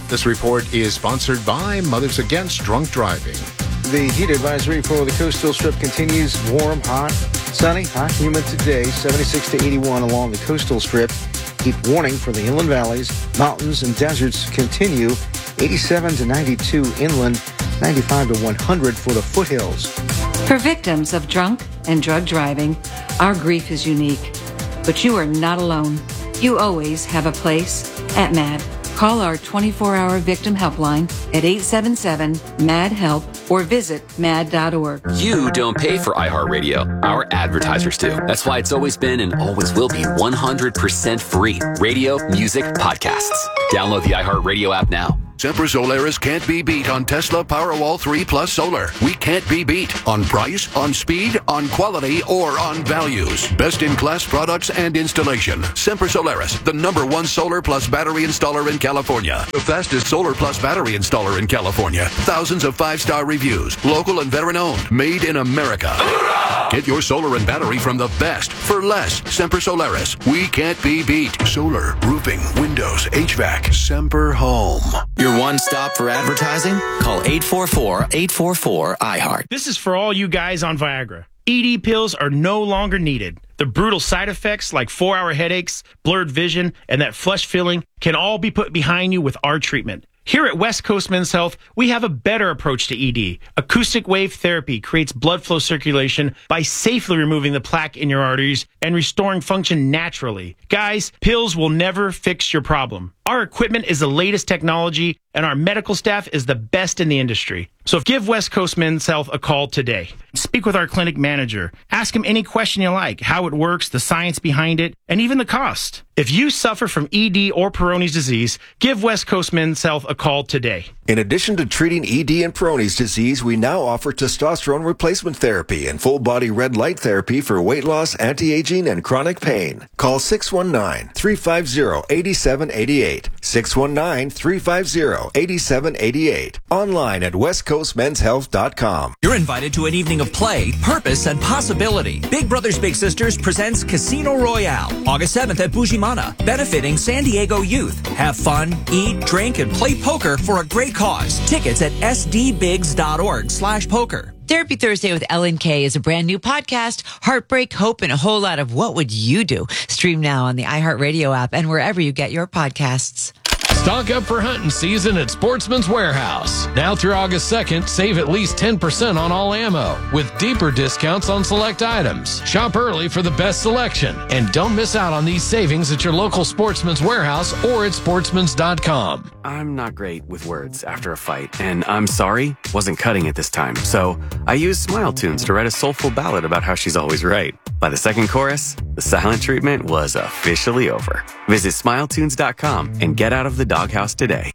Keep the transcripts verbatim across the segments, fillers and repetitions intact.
This report is sponsored by Mothers Against Drunk Driving. The heat advisory for the coastal strip continues. Warm, hot, sunny, hot, humid today. seventy-six to eighty-one along the coastal strip. Heat warning for the inland valleys, mountains, and deserts continue. eighty-seven to ninety-two inland, ninety-five to one hundred for the foothills. For victims of drunk and drug driving, our grief is unique. But you are not alone. You always have a place at M A D. Call our twenty-four hour victim helpline at eight seven seven, M A D help or visit M A D dot org. You don't pay for iHeartRadio. Our advertisers do. That's why it's always been and always will be one hundred percent free. Radio, music, podcasts. Download the iHeartRadio app now. Semper Solaris can't be beat on Tesla Powerwall three Plus Solar. We can't be beat on price, on speed, on quality, or on values. Best-in-class products and installation. Semper Solaris, the number one solar plus battery installer in California. The fastest solar plus battery installer in California. Thousands of five-star reviews. Local and veteran-owned. Made in America. Hoorah! Get your solar and battery from the best for less. Semper Solaris. We can't be beat. Solar, roofing, windows, H V A C. Semper Home. Your one stop for advertising? Call eight four four, eight four four, I heart. This is for all you guys on Viagra. E D pills are no longer needed. The brutal side effects like four-hour headaches, blurred vision, and that flush feeling can all be put behind you with our treatment. Here at West Coast Men's Health, we have a better approach to E D. Acoustic wave therapy creates blood flow circulation by safely removing the plaque in your arteries and restoring function naturally. Guys, pills will never fix your problem. Our equipment is the latest technology, and our medical staff is the best in the industry. So give West Coast Men's Health a call today. Speak with our clinic manager. Ask him any question you like, how it works, the science behind it, and even the cost. If you suffer from E D or Peyronie's disease, give West Coast Men's Health a call today. In addition to treating E D and Peyronie's disease, we now offer testosterone replacement therapy and full-body red light therapy for weight loss, anti-aging, and chronic pain. Call six one nine, three five zero, eight seven eight eight. six one nine, three five zero, eight seven eight eight. Online at west coast men's health dot com. You're invited to an evening of play, purpose, and possibility. Big Brothers Big Sisters presents Casino Royale, August seventh at Bujimana, benefiting San Diego youth. Have fun, eat, drink, and play poker for a great cause. Tickets at s d bigs dot org slash poker. Therapy Thursday with Ellen Kay is a brand new podcast. Heartbreak, hope, and a whole lot of what would you do? Stream now on the iHeartRadio app and wherever you get your podcasts. Stock up for hunting season at Sportsman's Warehouse. Now through August second, save at least ten percent on all ammo with deeper discounts on select items. Shop early for the best selection. And don't miss out on these savings at your local Sportsman's Warehouse or at sportsmans dot com. I'm not great with words after a fight, and I'm sorry, wasn't cutting it this time. So I used Smile Tunes to write a soulful ballad about how she's always right. By the second chorus, the silent treatment was officially over. Visit smile tunes dot com and get out of the doghouse today.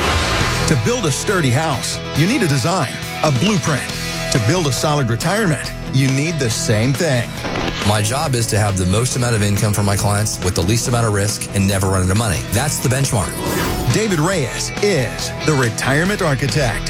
To build a sturdy house, you need a design, a blueprint. To build a solid retirement, you need the same thing. My job is to have the most amount of income for my clients with the least amount of risk and never run into money. That's the benchmark. David Reyes is the retirement architect.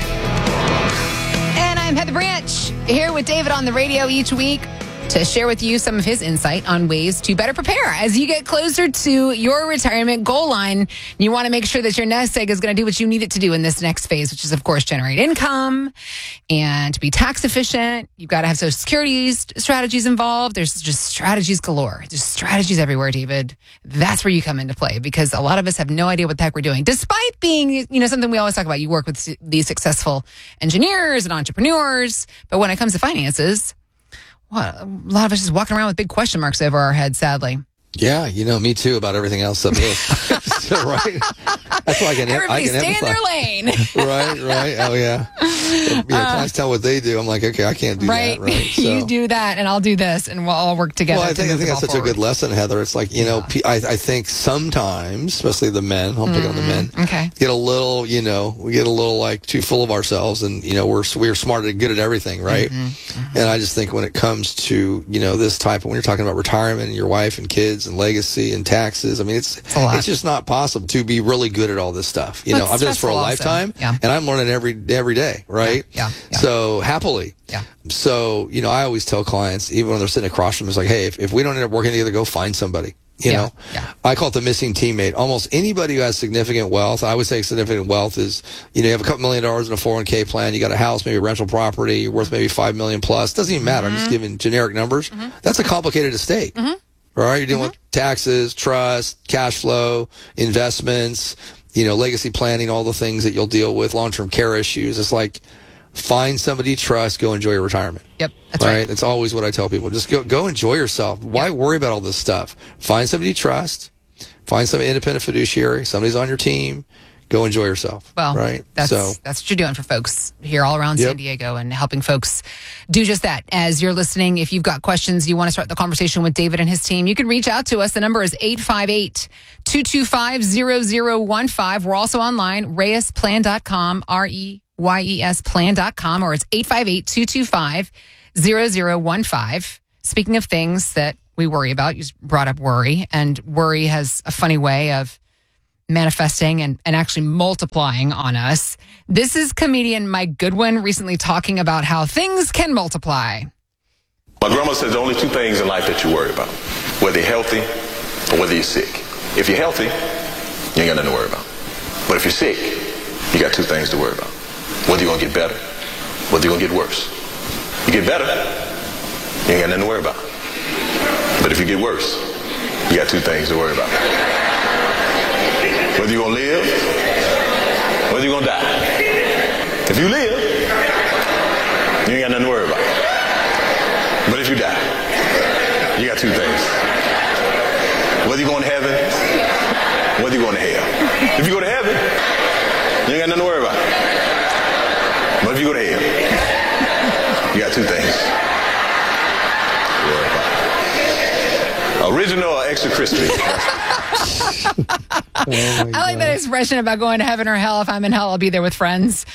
And I'm Heather Branch, here with David on the radio each week to share with you some of his insight on ways to better prepare as you get closer to your retirement goal line. You want to make sure that your nest egg is going to do what you need it to do in this next phase, which is, of course, generate income and to be tax efficient. You've got to have Social Security strategies involved. There's just strategies galore. There's strategies everywhere, David. That's where you come into play because a lot of us have no idea what the heck we're doing, despite being, you know, something we always talk about. You work with these successful engineers and entrepreneurs, but when it comes to finances, what, a lot of us just walking around with big question marks over our heads, sadly. Yeah, you know, me too about everything else up here. So, right? That's why I can Everybody I can stay in their lane. Right, right. Oh, yeah. You know, Uh, clients tell what they do. I'm like, okay, I can't do right. that. Right. So. You do that, and I'll do this, and we'll all work together. Well, I think, to I think that's such forward. a good lesson, Heather. It's like, you know, I, I think sometimes, especially the men, I'll pick on the men, okay. get a little, you know, we get a little like too full of ourselves and, you know, we're, we're smart and good at everything, right? Mm-hmm, mm-hmm. And I just think when it comes to, you know, this type of, when you're talking about retirement and your wife and kids and legacy and taxes, I mean, it's, it's, it's just not possible to be really good at all this stuff. You well, know, I've done this for a also. lifetime yeah. and I'm learning every, every day, right? Yeah. yeah, yeah. So happily. Yeah. So, you know, I always tell clients, even when they're sitting across from me, it's like, hey, if, if we don't end up working together, go find somebody. You Yeah, know, I call it the missing teammate. Almost anybody who has significant wealth, I would say significant wealth is, you know, you have a couple million dollars in a four oh one k plan, you got a house, maybe a rental property, you're worth maybe five million plus. Doesn't even matter. I'm just giving generic numbers. That's a complicated estate. Right? You're dealing with taxes, trust, cash flow, investments, you know, legacy planning, all the things that you'll deal with, long-term care issues. It's like, find somebody you trust, go enjoy your retirement. Yep, that's right. That's always what I tell people. Just go go enjoy yourself. Why yep. worry about all this stuff? Find somebody you trust. Find some independent fiduciary. Somebody's on your team. Go enjoy yourself. Well, right? That's, so, that's what you're doing for folks here all around yep. San Diego and helping folks do just that. As you're listening, if you've got questions, you want to start the conversation with David and his team, you can reach out to us. The number is eight five eight, two two five, zero zero one five. We're also online, reyes plan dot com, R E Y E S plan dot com, or it's eight five eight, two two five, zero zero one five. Speaking of things that we worry about, you brought up worry, and worry has a funny way of manifesting and, and actually multiplying on us. This is comedian Mike Goodwin recently talking about how things can multiply. My grandma says there are only two things in life that you worry about, whether you're healthy or whether you're sick. If you're healthy, you ain't got nothing to worry about. But if you're sick, you got two things to worry about. Whether you're going to get better, whether you're going to get worse. You get better, you ain't got nothing to worry about. But if you get worse, you got two things to worry about. Whether you're going to live, whether you're going to die. If you live, you ain't got nothing to worry about. But if you die, you got two things. Whether you're going to heaven, whether you're going to hell. If you go to heaven, you ain't got nothing to worry about. But if you go to hell, you got two things to worry about. Original or extra crispy? Oh I like God. that expression about going to heaven or hell. If I'm in hell, I'll be there with friends.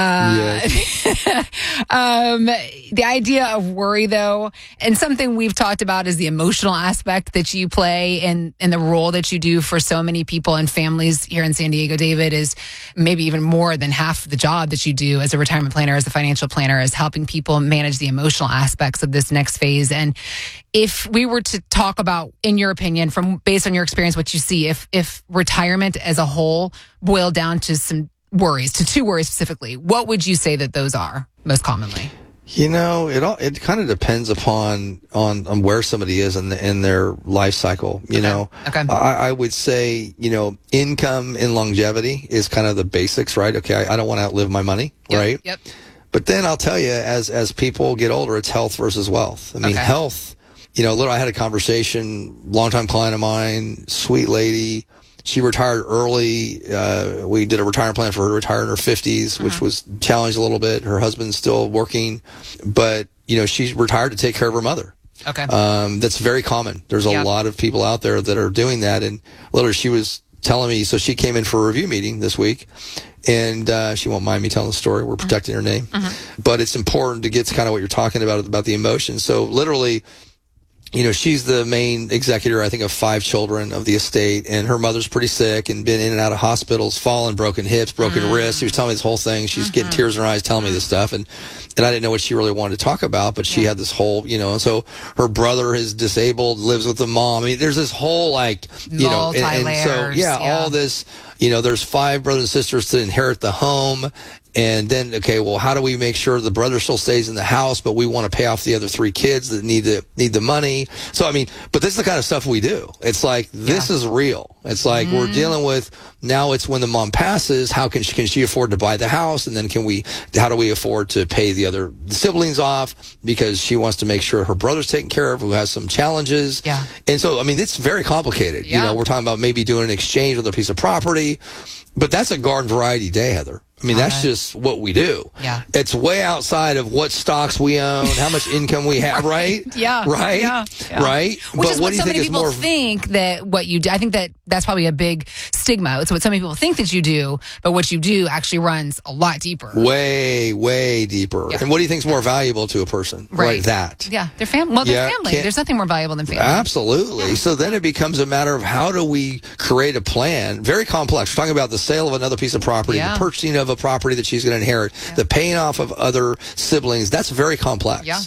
Uh, yes. um, the idea of worry, though, and something we've talked about is the emotional aspect that you play and, and the role that you do for so many people and families here in San Diego, David, is maybe even more than half the job that you do as a retirement planner, as a financial planner, is helping people manage the emotional aspects of this next phase. And if we were to talk about, in your opinion, from based on your experience, what you see, if if retirement as a whole boiled down to some worries, to two worries specifically, what would you say that those are most commonly? You know, it all it kind of depends upon on, on where somebody is in the, in their life cycle. You okay. know, okay. I, I would say, you know, income and longevity is kind of the basics, right? Okay, I, I don't want to outlive my money, yep. right? Yep. But then I'll tell you, as as people get older, it's health versus wealth. I mean, okay. health. You know, literally, I had a conversation, longtime client of mine, sweet lady. She retired early. Uh, we did a retirement plan for her to retire in her fifties, mm-hmm. which was challenged a little bit. Her husband's still working, but, you know, she's retired to take care of her mother. Okay. Um, that's very common. There's a yep. lot of people out there that are doing that. And literally, she was telling me, so she came in for a review meeting this week. And uh, she won't mind me telling the story. We're protecting mm-hmm. her name. Mm-hmm. But it's important to get to kind of what you're talking about, about the emotions. So literally, you know, she's the main executor, I think, of five children of the estate, and her mother's pretty sick and been in and out of hospitals, fallen, broken hips, broken mm-hmm. wrists. She was telling me this whole thing. She's mm-hmm. getting tears in her eyes telling me this stuff, and and I didn't know what she really wanted to talk about, but she yeah. had this whole, you know, and so her brother is disabled, lives with the mom. I mean, there's this whole, like, you know, and, and so, yeah, yeah, all this, you know, there's five brothers and sisters to inherit the home. And then, okay, well, how do we make sure the brother still stays in the house, but we want to pay off the other three kids that need the need the money? So, I mean, but this is the kind of stuff we do. It's like, this yeah. is real. It's like mm. we're dealing with, now it's when the mom passes, how can she, can she afford to buy the house? And then can we, how do we afford to pay the other siblings off? Because she wants to make sure her brother's taken care of, who has some challenges. Yeah. And so, I mean, it's very complicated. Yeah. You know, we're talking about maybe doing an exchange with a piece of property, but that's a garden variety day, Heather. I mean, that's right. just what we do. Yeah. It's way outside of what stocks we own, how much income we have, right? Yeah. Right? Yeah. yeah. Right? Which but is what, what do you so think many is people more think that what you do. I think that that's probably a big stigma. It's what so many people think that you do, but what you do actually runs a lot deeper. Way, way deeper. Yeah. And what do you think is more valuable to a person? Right. Right, that. Yeah. Their family. Well, their Yeah, family. can't- There's nothing more valuable than family. Absolutely. So then it becomes a matter of how do we create a plan? Very complex. We're talking about the sale of another piece of property, Yeah. the purchasing of a property that she's going to inherit, Yeah. the paying off of other siblings. That's very complex. Yeah.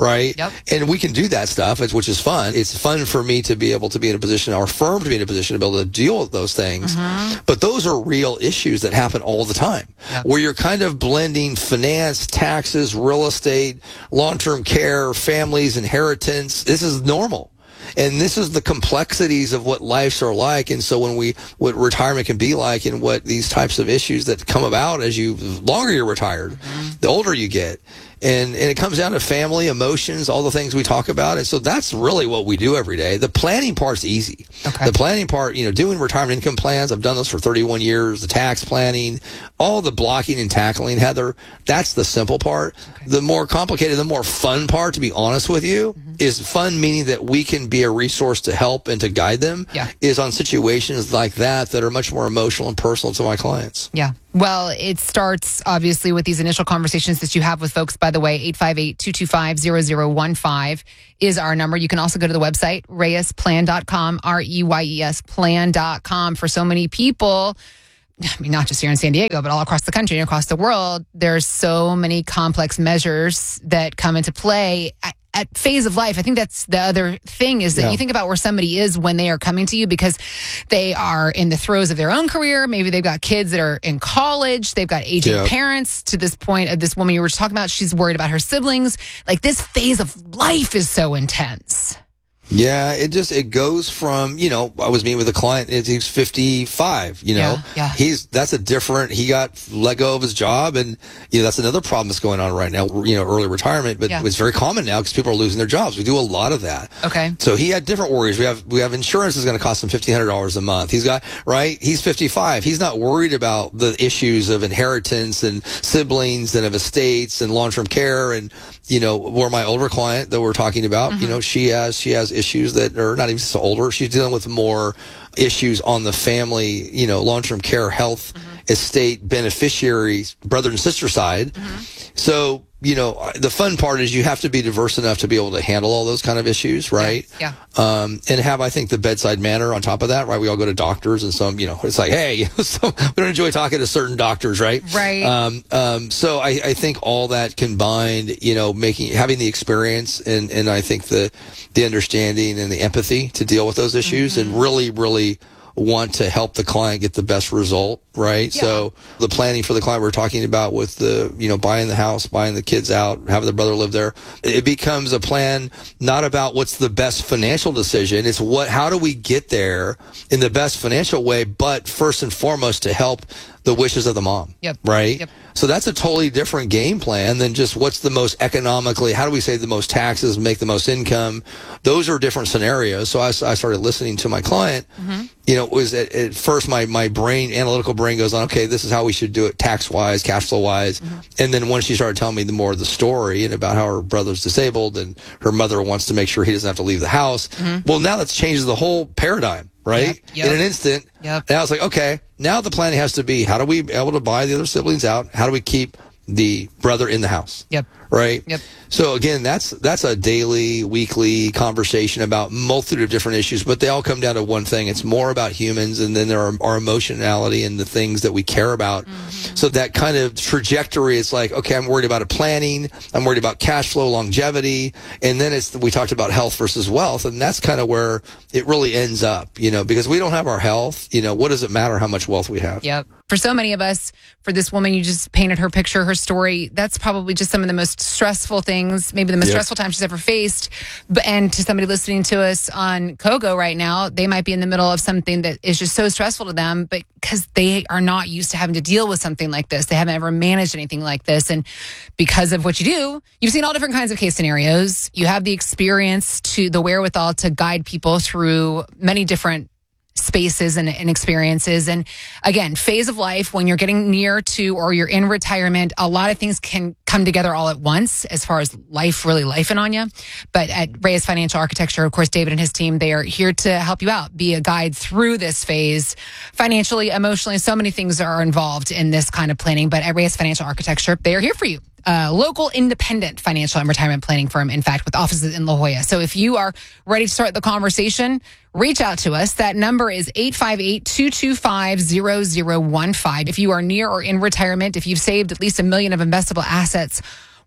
right? Yep. And we can do that stuff, which is fun. It's fun for me to be able to be in a position, our firm to be in a position to be able to deal with those things. Mm-hmm. But those are real issues that happen all the time, yep. where you're kind of blending finance, taxes, real estate, long-term care, families, inheritance. This is normal. And this is the complexities of what lives are like. And so when we, what retirement can be like and what these types of issues that come about as you, the longer you're retired, mm-hmm. the older you get. And, and it comes down to family, emotions, all the things we talk about. And so that's really what we do every day. The planning part's easy. Okay. The planning part, you know, doing retirement income plans, I've done those for thirty-one years, the tax planning, all the blocking and tackling, Heather, that's the simple part. Okay. The more complicated, the more fun part, to be honest with you, mm-hmm. is fun, meaning that we can be a resource to help and to guide them, yeah. is on situations like that that are much more emotional and personal to my clients. Yeah. Well, it starts obviously with these initial conversations that you have with folks. By the way, eight five eight, two two five, zero zero one five is our number. You can also go to the website, reyes plan dot com, R E Y E S plan dot com. For so many people, I mean, not just here in San Diego, but all across the country and across the world, there's so many complex measures that come into play at, at phase of life. I think that's the other thing is that yeah. you think about where somebody is when they are coming to you because they are in the throes of their own career. Maybe they've got kids that are in college. They've got aging yeah. parents. To this point of this woman you were talking about, she's worried about her siblings. Like this phase of life is so intense. Yeah, it just, it goes from, you know, I was meeting with a client, he's fifty-five, you know, yeah, yeah. he's, that's a different, he got let go of his job and, you know, that's another problem that's going on right now, you know, early retirement, but yeah. it's very common now because people are losing their jobs. We do a lot of that. Okay. So he had different worries. We have, we have insurance is going to cost him fifteen hundred dollars a month. He's got, right? He's fifty-five. He's not worried about the issues of inheritance and siblings and of estates and long-term care and, you know, where my older client that we're talking about, mm-hmm. you know, she has, she has issues that are not even so older. She's dealing with more issues on the family, you know, long-term care, health, mm-hmm. estate, beneficiaries, brother and sister side. Mm-hmm. So, you know, the fun part is you have to be diverse enough to be able to handle all those kind of issues, right? Yeah. yeah. Um, and have, I think, the bedside manner on top of that, right? We all go to doctors and some, you know, it's like, hey, so we don't enjoy talking to certain doctors, right? Right. Um, um, so I, I think all that combined, you know, making, having the experience and, and I think the, the understanding and the empathy to deal with those issues mm-hmm. and really, really want to help the client get the best result, right? Yeah. So the planning for the client we're talking about with the, you know, buying the house, buying the kids out, having the brother live there, it becomes a plan not about what's the best financial decision. It's what, how do we get there in the best financial way, but first and foremost to help the wishes of the mom. Yep. Right? Yep. So that's a totally different game plan than just what's the most economically, how do we save the most taxes, make the most income? Those are different scenarios. So I, I started listening to my client. Mm-hmm. You know, it was at, at first my, my brain, analytical brain goes on, okay, this is how we should do it tax wise, cash flow wise. Mm-hmm. And then once she started telling me the more of the story and about how her brother's disabled and her mother wants to make sure he doesn't have to leave the house. Mm-hmm. Well, now that's changes the whole paradigm. Right? Yep, yep. In an instant. Yep. Now it's like, okay, now the planning has to be, how do we be able to buy the other siblings out? How do we keep the brother in the house? Yep. Right? Yep. So again, that's, that's a daily, weekly conversation about multitude of different issues, but they all come down to one thing. It's more about humans and then there are our emotionality and the things that we care about. Mm-hmm. So that kind of trajectory, it's like, okay, I'm worried about a planning. I'm worried about cash flow, longevity. And then it's, we talked about health versus wealth. And that's kind of where it really ends up, you know, because we don't have our health, you know, what does it matter how much wealth we have? Yep. For so many of us, for this woman, you just painted her picture, her story. That's probably just some of the most stressful things, maybe the most yep. stressful time she's ever faced. But, and to somebody listening to us on Kogo right now, they might be in the middle of something that is just so stressful to them, but because they are not used to having to deal with something like this. They haven't ever managed anything like this. And because of what you do, you've seen all different kinds of case scenarios. You have the experience to the wherewithal to guide people through many different spaces and, and experiences. And again, phase of life, when you're getting near to or you're in retirement, a lot of things can come together all at once as far as life really lifing on you. But at Reyes Financial Architecture, of course, David and his team, they are here to help you out, be a guide through this phase financially, emotionally. So many things are involved in this kind of planning. But at Reyes Financial Architecture, they are here for you. Uh, local independent financial and retirement planning firm, in fact, with offices in La Jolla. So if you are ready to start the conversation, reach out to us. That number is eight five eight, two two five, zero zero one five. If you are near or in retirement, if you've saved at least a million of investable assets,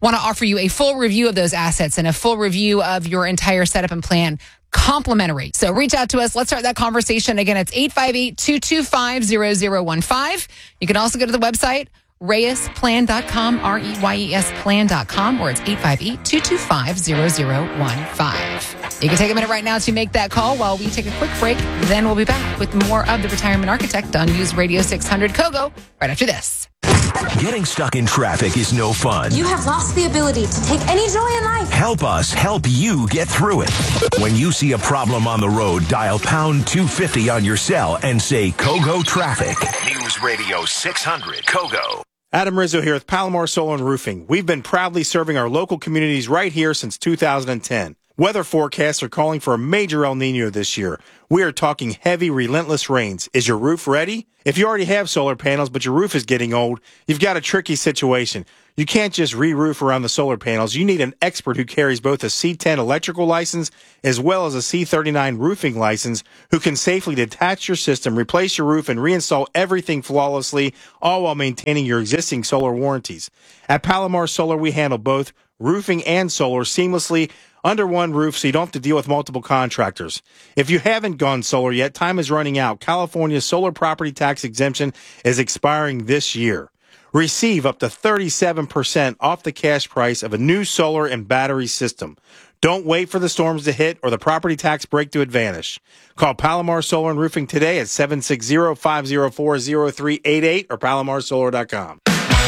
want to offer you a full review of those assets and a full review of your entire setup and plan complimentary. So reach out to us. Let's start that conversation. Again, it's eight five eight, two two five, zero zero one five. You can also go to the website, reyes plan dot com, R E Y E S plan dot com, or it's eight five eight, two two five, zero zero one five. You can take a minute right now to make that call while we take a quick break. Then we'll be back with more of The Retirement Architect on News Radio six hundred Kogo right after this. Getting stuck in traffic is no fun. You have lost the ability to take any joy in life. Help us help you get through it. When you see a problem on the road, dial pound two fifty on your cell and say Kogo Traffic. News Radio six hundred Kogo. Adam Rizzo here with Palomar Solar and Roofing. We've been proudly serving our local communities right here since two thousand ten. Weather forecasts are calling for a major El Nino this year. We are talking heavy, relentless rains. Is your roof ready? If you already have solar panels, but your roof is getting old, you've got a tricky situation. You can't just re-roof around the solar panels. You need an expert who carries both a C ten electrical license as well as a C thirty-nine roofing license who can safely detach your system, replace your roof, and reinstall everything flawlessly, all while maintaining your existing solar warranties. At Palomar Solar, we handle both roofing and solar seamlessly under one roof so you don't have to deal with multiple contractors. If you haven't gone solar yet, time is running out. California's solar property tax exemption is expiring this year. Receive up to thirty-seven percent off the cash price of a new solar and battery system. Don't wait for the storms to hit or the property tax break to vanish. Call Palomar Solar and Roofing today at seven six zero, five zero four, zero three eight eight or palomar solar dot com.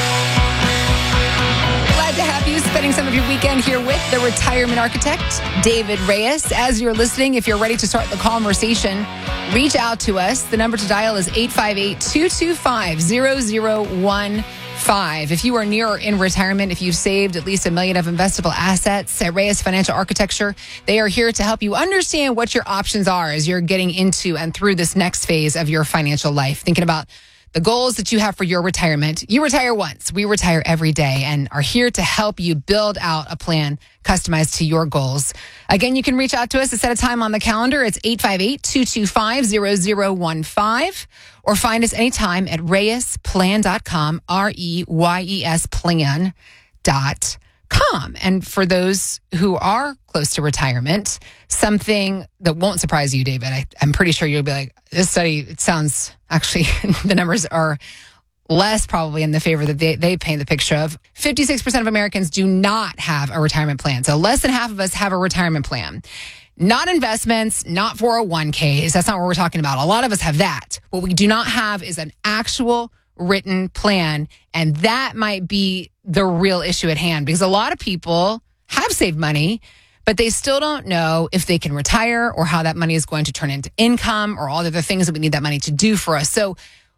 To have you spending some of your weekend here with the Retirement Architect, David Reyes. As you're listening, if you're ready to start the conversation, reach out to us. The number to dial is eight five eight, two two five, zero zero one five. If you are near or in retirement, if you've saved at least a million of investable assets at Reyes Financial Architecture, they are here to help you understand what your options are as you're getting into and through this next phase of your financial life. Thinking about the goals that you have for your retirement. You retire once. We retire every day and are here to help you build out a plan customized to your goals. Again, you can reach out to us to set a time on the calendar. It's eight five eight, two two five, zero zero one five or find us anytime at reyes plan dot com, R E Y E S plan dot com. And for those who are close to retirement, something that won't surprise you, David, I, I'm pretty sure you'll be like, this study, it sounds, actually, the numbers are less probably in the favor that they, they paint the picture of. fifty-six percent of Americans do not have a retirement plan. So less than half of us have a retirement plan. Not investments, not four oh one k's. That's not what we're talking about. A lot of us have that. What we do not have is an actual written plan. And that might be the real issue at hand because a lot of people have saved money, but they still don't know if they can retire or how that money is going to turn into income or all the other things that we need that money to do for us. So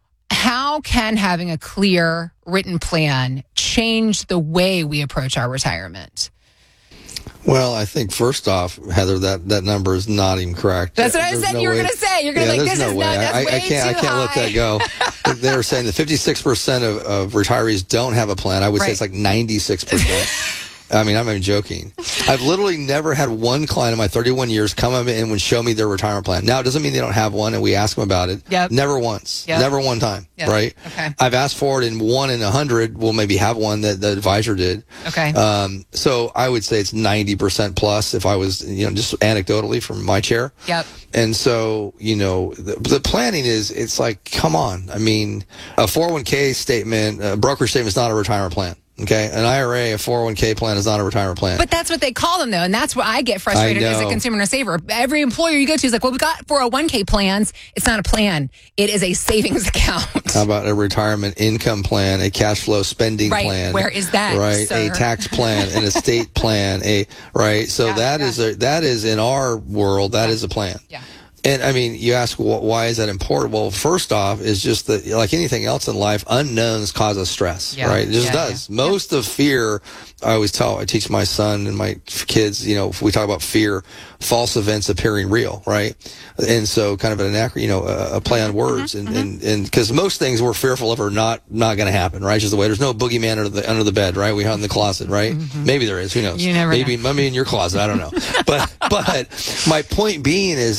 how can having a clear written plan change the way we approach our retirement? Well, I think first off, Heather, that, that number is not even correct. That's what I There's said no you were way- going to say. You're going to yeah, be like, there's this no is way. not, that's I, way I can't, I too can't let that go. They're saying that fifty-six percent of, of retirees don't have a plan. I would say Right. it's like ninety-six percent. I mean, I'm not even joking. I've literally never had one client in my thirty-one years come up in and show me their retirement plan. Now, it doesn't mean they don't have one, and we ask them about it. Yep. Never once. Yep. Never one time, Yep. right? Okay. I've asked for it, and one in a hundred will maybe have one that the advisor did. Okay. Um, so I would say it's ninety percent plus if I was, you know, just anecdotally from my chair. Yep. And so, you know, the, the planning is, it's like, come on. I mean, a four oh one k statement, a broker statement is not a retirement plan. Okay. An I R A, a four oh one k plan is not a retirement plan. But that's what they call them, though, and that's what I get frustrated I as a know. consumer and a saver. Every employer you go to is like, well, we got four oh one k plans. It's not a plan. It is a savings account. How about a retirement income plan, a cash flow spending Right. plan? Where is that, Right. sir? A tax plan, an estate plan, a, right. So Yeah, that yeah. is a, that is in our world, that is a plan. Yeah. And I mean, you ask, wh- why is that important? Well, first off, is just that, like anything else in life, unknowns cause us stress, Yeah. right? It just Yeah, does. Most of fear, I always tell, I teach my son and my kids, you know, if we talk about fear, false events appearing real, right? And so kind of an anachron, you know, a, a play on words. Mm-hmm. And, and, and, because most things we're fearful of are not, not going to happen, right? Just the way, there's no boogeyman under the, under the bed, right? We hide in the closet, right? Maybe there is, who knows? Mm-hmm. You never Maybe, maybe in your closet, I don't know. but, but my point being is that most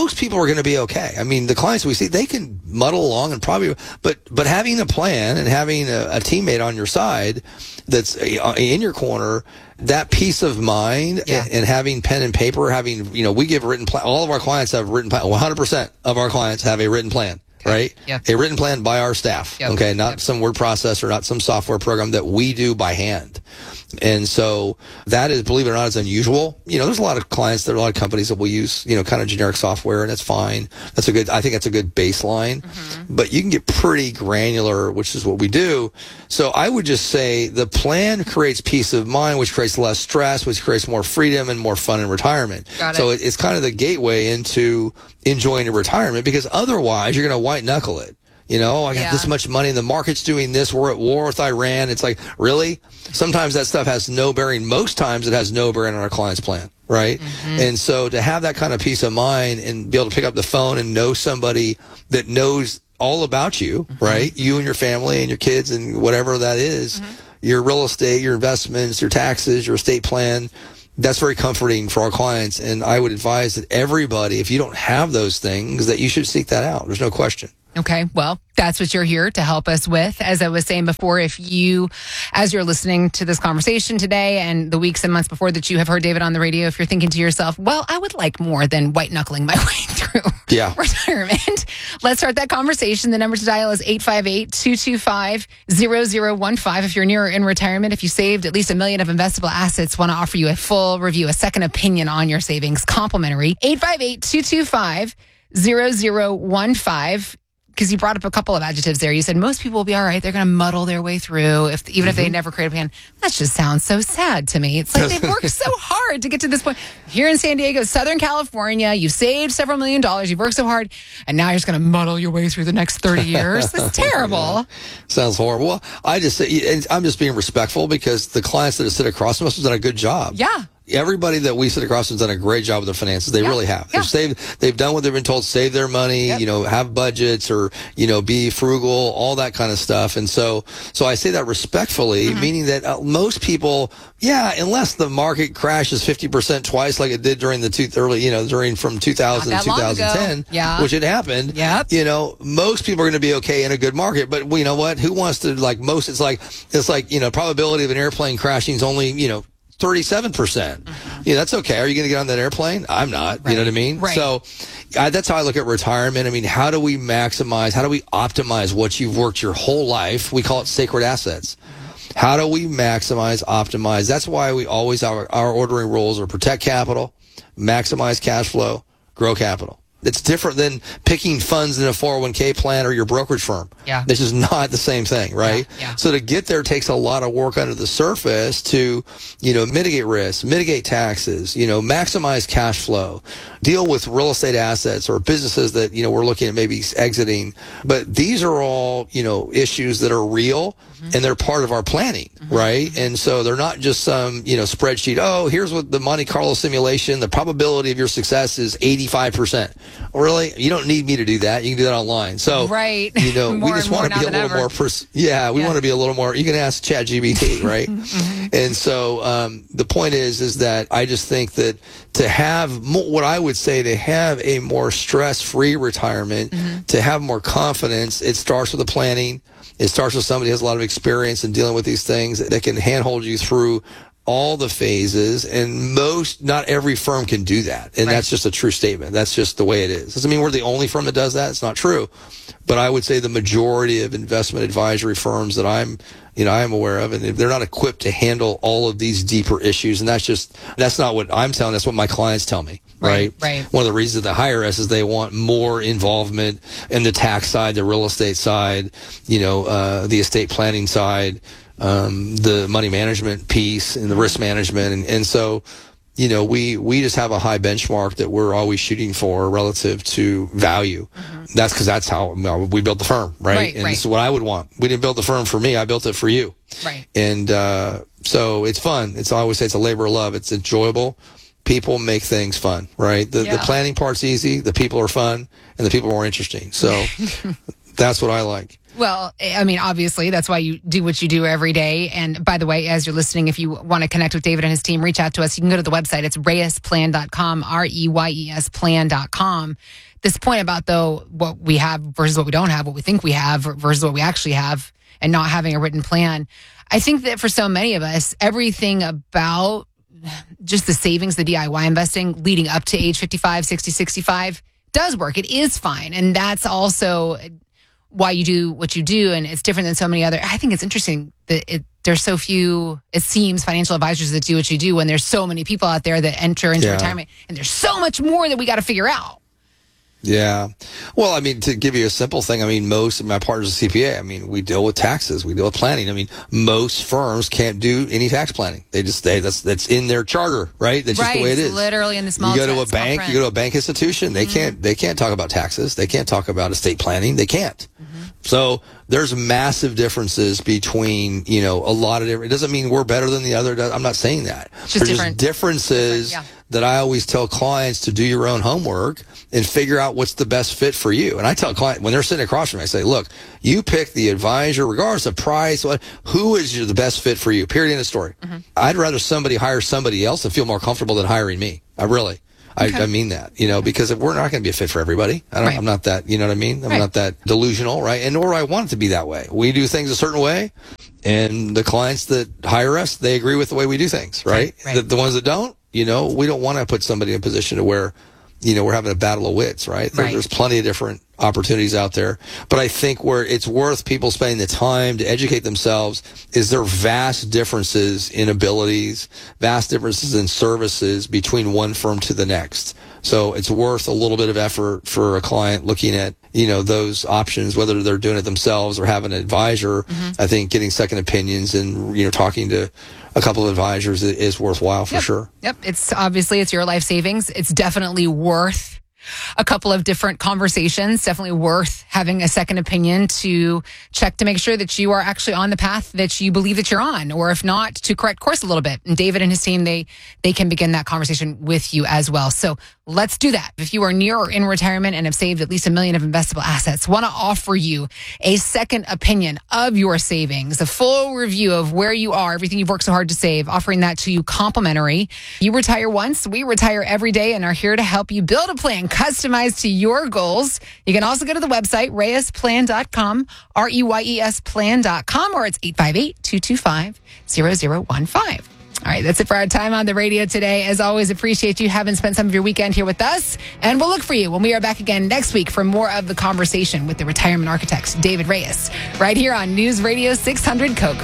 most people are going to be okay. I mean, the clients we see, they can muddle along and probably, but, but having a plan and having a, a teammate on your side that's in your corner, that peace of mind yeah. and, and having pen and paper, having, you know, we give written plan. All of our clients have written plan. one hundred percent of our clients have a written plan. Okay. Right? Yep. A written plan by our staff. Yep. Okay. Not yep. some word processor, not some software program that we do by hand. And so that is, believe it or not, is unusual. You know, there's a lot of clients, there are a lot of companies that will use, you know, kind of generic software, and that's fine. That's a good, I think that's a good baseline. Mm-hmm. But you can get pretty granular, which is what we do. So I would just say the plan creates peace of mind, which creates less stress, which creates more freedom and more fun in retirement. Got it. So it, it's kind of the gateway into enjoying your retirement, because otherwise you're going to white knuckle it. You know, I got yeah. this much money, the market's doing this, we're at war with Iran. It's like, really? Sometimes that stuff has no bearing. Most times it has no bearing on our client's plan, right? Mm-hmm. And so to have that kind of peace of mind and be able to pick up the phone and know somebody that knows all about you, mm-hmm. right? You and your family and your kids and whatever that is, mm-hmm. your real estate, your investments, your taxes, your estate plan, that's very comforting for our clients. And I would advise that everybody, if you don't have those things, that you should seek that out. There's no question. Okay, well, that's what you're here to help us with. As I was saying before, if you, as you're listening to this conversation today and the weeks and months before that you have heard David on the radio, if you're thinking to yourself, well, I would like more than white knuckling my way through yeah. retirement. Let's start that conversation. The number to dial is eight five eight, two two five, zero zero one five. If you're near or in retirement, if you saved at least a million of investable assets, want to offer you a full review, a second opinion on your savings, complimentary. eight five eight, two two five, zero zero one five. Because you brought up a couple of adjectives there. You said most people will be all right. They're going to muddle their way through, if even mm-hmm. if they never create a plan. That just sounds so sad to me. It's like they've worked so hard to get to this point. Here in San Diego, Southern California, you've saved several million dollars. You've worked so hard, and now you're just going to muddle your way through the next thirty years. That's terrible. Yeah. Sounds horrible. Well, I just say, and I'm just being respectful because the clients that sit across from us have done a good job. Yeah. Everybody that we sit across has done a great job with their finances. They yeah, really have. Yeah. They've saved, they've done what they've been told, save their money, yep. you know, have budgets or, you know, be frugal, all that kind of stuff. And so, so I say that respectfully, mm-hmm. meaning that uh, most people, yeah, unless the market crashes fifty percent twice like it did during the two, early, you know, during from two thousand to two thousand ten, yeah. which it happened, yep. you know, most people are going to be okay in a good market. But you know what? Who wants to, like, most, it's like, it's like, you know, probability of an airplane crashing is only, you know, thirty-seven percent. Mm-hmm. Yeah, that's okay. Are you going to get on that airplane? I'm not. Right. You know what I mean? Right. So I, that's how I look at retirement. I mean, how do we maximize, how do we optimize what you've worked your whole life? We call it sacred assets. How do we maximize, optimize? That's why we always, our, our ordering rules are protect capital, maximize cash flow, grow capital. It's different than picking funds in a four oh one k plan or your brokerage firm. Yeah. This is not the same thing, right? Yeah, yeah. So to get there takes a lot of work under the surface to, you know, mitigate risk, mitigate taxes, you know, maximize cash flow, deal with real estate assets or businesses that, you know, we're looking at maybe exiting. But these are all, you know, issues that are real mm-hmm. and they're part of our planning, mm-hmm. right? And so they're not just some, you know, spreadsheet. Oh, here's what the Monte Carlo simulation, the probability of your success is eighty-five percent. Really? You don't need me to do that. You can do that online. So, right. you know, we just want to be a little ever. more, pers- yeah, we yeah. want to be a little more, you can ask ChatGPT, right? mm-hmm. And so, um, the point is, is that I just think that to have more, what I would say, to have a more stress-free retirement, mm-hmm. to have more confidence, it starts with the planning. It starts with somebody who has a lot of experience in dealing with these things that can handhold you through all the phases, and most, not every firm can do that. And right. that's just a true statement. That's just the way it is. Doesn't mean we're the only firm that does that. It's not true. But I would say the majority of investment advisory firms that I'm, you know, I am aware of, and they're not equipped to handle all of these deeper issues. And that's just, that's not what I'm telling, that's what my clients tell me. Right, right. One of the reasons they hire us is they want more involvement in the tax side, the real estate side, you know, uh, the estate planning side, um, the money management piece and the risk management. And, and so, you know, we, we just have a high benchmark that we're always shooting for relative to value. Mm-hmm. That's because that's how well, we built the firm, right? right and right. this is what I would want. We didn't build the firm for me. I built it for you. Right. And, uh, so it's fun. It's, I always say it's a labor of love. It's enjoyable. People make things fun, right? The, yeah. the planning part's easy. The people are fun and the people are more interesting. So That's what I like. Well, I mean, obviously, that's why you do what you do every day. And by the way, as you're listening, if you want to connect with David and his team, reach out to us. You can go to the website. It's reyes plan dot com, R E Y E S plan dot com. This point about, though, what we have versus what we don't have, what we think we have versus what we actually have, and not having a written plan. I think that for so many of us, everything about just the savings, the D I Y investing leading up to age fifty-five, sixty, sixty-five does work. It is fine. And that's also why you do what you do. And it's different than so many other. I think it's interesting that it, there's so few, it seems, financial advisors that do what you do when there's so many people out there that enter into Yeah. retirement. And there's so much more that we got to figure out. Yeah. Well, I mean, to give you a simple thing, I mean, most of my partners are C P A. I mean, we deal with taxes. We deal with planning. I mean, most firms can't do any tax planning. They just, they, that's, that's in their charter, right? That's right. just the way it is. Literally in the small You go to tra- a small bank, print. you go to a bank institution, they Mhm. can't, they can't talk about taxes. They can't talk about estate planning. They can't. So there's massive differences between, you know, a lot of different, it doesn't mean we're better than the other. I'm not saying that. Just There's different. just differences Different, that I always tell clients to do your own homework and figure out what's the best fit for you. And I tell clients when they're sitting across from me, I say, look, you pick the advisor, regardless of price, what, who is the best fit for you? Period. End of story. I'd rather somebody hire somebody else and feel more comfortable than hiring me. I really. I, I mean that, you know, because if we're not going to be a fit for everybody. I don't, Right. I'm not that, you know what I mean? I'm Right. not that delusional, right? And nor do I want it to be that way. We do things a certain way, and the clients that hire us, they agree with the way we do things, right? Right. The, the ones that don't, you know, we don't want to put somebody in a position to where, you know, we're having a battle of wits, right? There, Right. There's plenty of different opportunities out there. But I think where it's worth people spending the time to educate themselves is there are vast differences in abilities, vast differences in services between one firm to the next. So it's worth a little bit of effort for a client looking at, you know, those options, whether they're doing it themselves or having an advisor. Mm-hmm. I think getting second opinions and, you know, talking to a couple of advisors is, is worthwhile for Yep. sure. Yep. It's obviously it's your life savings. It's definitely worth a couple of different conversations. Definitely worth having a second opinion to check to make sure that you are actually on the path that you believe that you're on, or if not, to correct course a little bit. And David and his team, they they can begin that conversation with you as well. So let's do that. If you are near or in retirement and have saved at least a million of investable assets, want to offer you a second opinion of your savings, a full review of where you are, everything you've worked so hard to save, offering that to you complimentary. You retire once, we retire every day, and are here to help you build a plan customized to your goals. You can also go to the website, reyes plan dot com, R E Y E S plan dot com, or it's eight five eight, two two five, zero zero one five. All right, that's it for our time on the radio today. As always, appreciate you having spent some of your weekend here with us. And we'll look for you when we are back again next week for more of the conversation with the retirement architect, David Reyes, right here on News Radio six hundred Koger.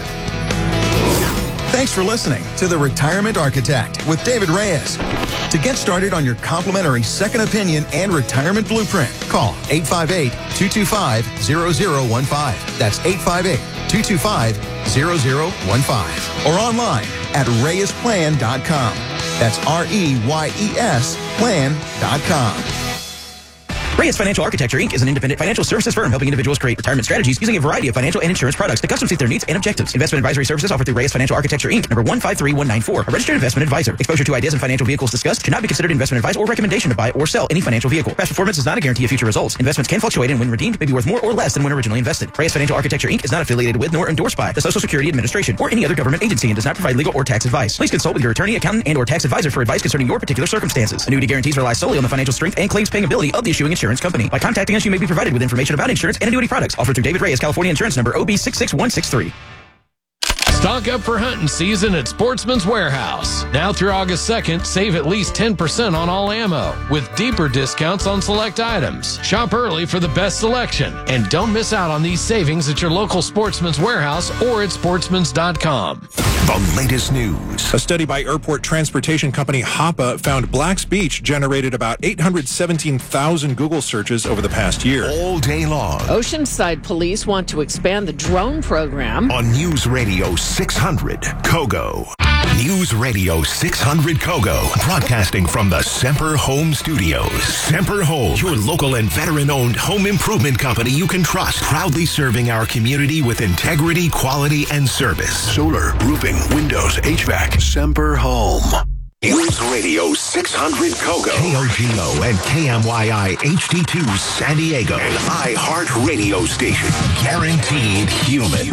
Thanks for listening to The Retirement Architect with David Reyes. To get started on your complimentary second opinion and retirement blueprint, call eight five eight, two two five, zero zero one five. That's eight five eight, two two five, zero zero one five. Or online at reyes plan dot com. That's R E Y E S plan dot com. Reyes Financial Architecture, Incorporated is an independent financial services firm helping individuals create retirement strategies using a variety of financial and insurance products to custom suit their needs and objectives. Investment advisory services offered through Reyes Financial Architecture, Incorporated, number one five three one nine four, a registered investment advisor. Exposure to ideas and financial vehicles discussed should not be considered investment advice or recommendation to buy or sell any financial vehicle. Past performance is not a guarantee of future results. Investments can fluctuate and when redeemed may be worth more or less than when originally invested. Reyes Financial Architecture, Incorporated is not affiliated with nor endorsed by the Social Security Administration or any other government agency and does not provide legal or tax advice. Please consult with your attorney, accountant, and or tax advisor for advice concerning your particular circumstances. Annuity guarantees rely solely on the financial strength and claims paying ability of the issuing insurance company. By contacting us, you may be provided with information about insurance and annuity products offered through David Reyes, California Insurance Number O B six six one six three. Stock up for hunting season at Sportsman's Warehouse. Now through August second, save at least ten percent on all ammo with deeper discounts on select items. Shop early for the best selection and don't miss out on these savings at your local Sportsman's Warehouse or at sportsmans dot com. The latest news. A study by airport transportation company Hoppa found Black's Beach generated about eight hundred seventeen thousand Google searches over the past year. All day long. Oceanside police want to expand the drone program. On News Radio six hundred Kogo. News Radio six hundred Kogo. Broadcasting from the Semper Home Studios. Semper Home, your local and veteran-owned home improvement company you can trust. Proudly serving our community with integrity, quality, and service. Solar, roofing, windows, H V A C. Semper Home. News Radio six hundred Kogo, K O G O and K M Y I H D two San Diego, an iHeart radio station, guaranteed human.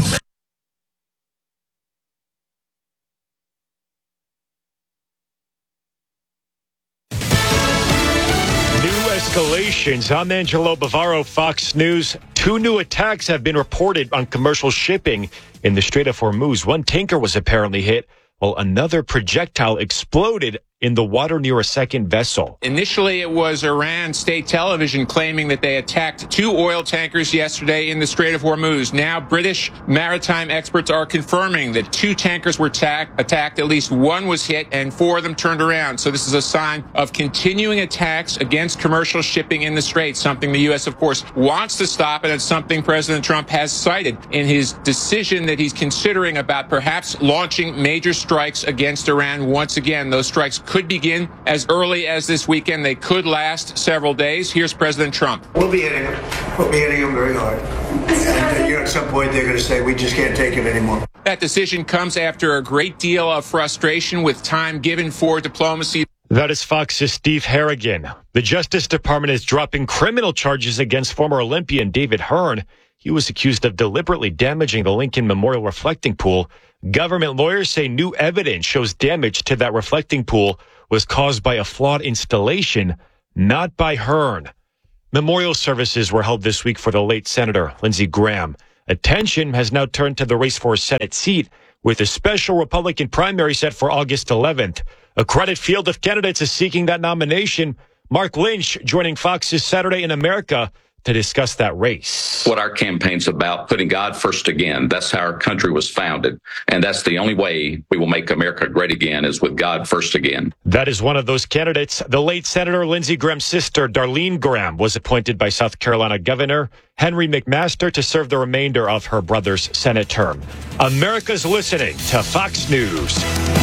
Escalations. I'm Angelo Bavaro, Fox News. Two new attacks have been reported on commercial shipping in the Strait of Hormuz. One tanker was apparently hit, while another projectile exploded in the water near a second vessel. Initially, it was Iran state television claiming that they attacked two oil tankers yesterday in the Strait of Hormuz. Now, British maritime experts are confirming that two tankers were attack- attacked, at least one was hit, and four of them turned around. So this is a sign of continuing attacks against commercial shipping in the Strait, something the U S, of course, wants to stop, and it's something President Trump has cited in his decision that he's considering about perhaps launching major strikes against Iran once again. Those strikes could begin as early as this weekend. They could last several days. Here's President Trump. We'll be hitting them. We'll be hitting them very hard. And uh, you know, at some point, they're going to say, we just can't take it anymore. That decision comes after a great deal of frustration with time given for diplomacy. That is Fox's Steve Harrigan. The Justice Department is dropping criminal charges against former Olympian David Hearn. He was accused of deliberately damaging the Lincoln Memorial reflecting pool. Government lawyers say new evidence shows damage to that reflecting pool was caused by a flawed installation, not by Hearn. Memorial services were held this week for the late Senator Lindsey Graham. Attention has now turned to the race for a Senate seat, with a special Republican primary set for August eleventh. A crowded field of candidates is seeking that nomination. Mark Lynch joining Fox's Saturday in America to discuss that race. What our campaign's about, putting God first again. That's how our country was founded. And that's the only way we will make America great again, is with God first again. That is one of those candidates. The late Senator Lindsey Graham's sister, Darlene Graham, was appointed by South Carolina Governor Henry McMaster to serve the remainder of her brother's Senate term. America's listening to Fox News.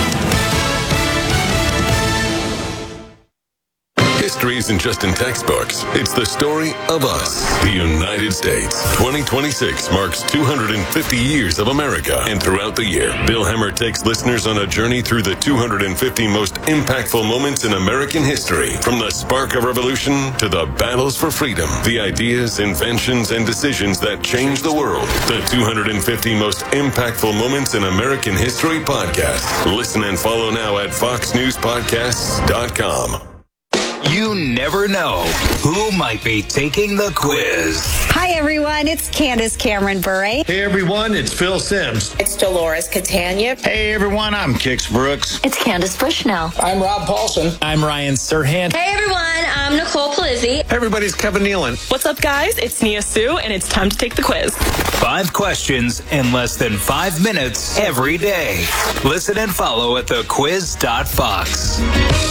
History isn't just in textbooks. It's the story of us, the United States. twenty twenty-six marks two hundred fifty years of America. And throughout the year, Bill Hemmer takes listeners on a journey through the two hundred fifty most impactful moments in American history. From the spark of revolution to the battles for freedom, the ideas, inventions, and decisions that changed the world. The two hundred fifty most impactful moments in American history podcast. Listen and follow now at fox news podcasts dot com. You never know who might be taking the quiz. Hi, everyone. It's Candace Cameron Bure. Hey, everyone. It's Phil Sims. It's Dolores Catania. Hey, everyone. I'm Kix Brooks. It's Candace Bushnell. I'm Rob Paulson. I'm Ryan Serhant. Hey, everyone. I'm Nicole Palizzi. Hey, everybody. It's Kevin Nealon. What's up, guys? It's Nia Sue, and it's time to take the quiz. Five questions in less than five minutes every day. Listen and follow at the quiz dot fox.